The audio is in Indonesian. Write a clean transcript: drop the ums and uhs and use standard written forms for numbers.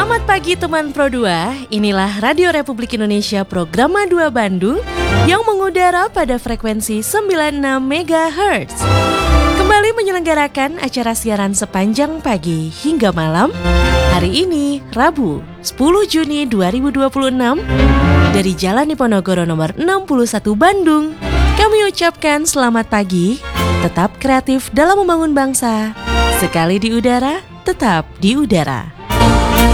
Selamat pagi teman Pro 2, inilah Radio Republik Indonesia Programa 2 Bandung yang mengudara pada frekuensi 96 MHz. Kembali menyelenggarakan acara siaran sepanjang pagi hingga malam. Hari ini, Rabu, 10 Juni 2026, dari Jalan Diponegoro nomor 61 Bandung. Kami ucapkan selamat pagi, tetap kreatif dalam membangun bangsa. Sekali di udara, tetap di udara.